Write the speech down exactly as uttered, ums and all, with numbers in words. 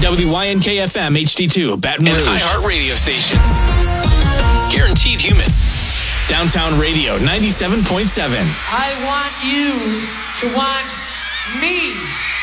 W Y N K F M H D two, Baton Rouge. An iHeart radio station. Guaranteed human. Downtown Radio, ninety-seven point seven. I want you to want me.